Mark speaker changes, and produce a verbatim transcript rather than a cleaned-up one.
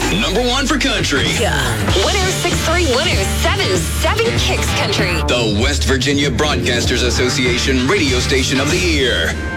Speaker 1: Number one for country.
Speaker 2: one oh six point three, one oh seven point seven Kicks Country.
Speaker 1: The West Virginia Broadcasters Association Radio Station of the Year.